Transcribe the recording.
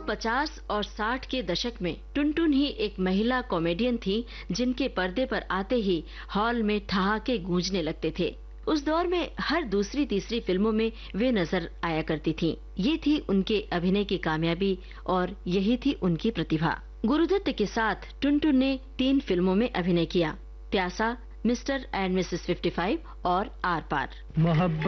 1950 और 60 के दशक में टुनटुन ही एक महिला कॉमेडियन थी जिनके पर्दे पर आते ही हॉल में ठहाके गूंजने लगते थे। उस दौर में हर दूसरी तीसरी फिल्मों में वे नजर आया करती थीं। ये थी उनके अभिनय की कामयाबी और यही थी उनकी प्रतिभा। गुरुदत्त के साथ टुनटुन ने 3 फिल्मों में अभिनय किया, प्यासा, मिस्टर एंड मिसेस 55 और आर पार।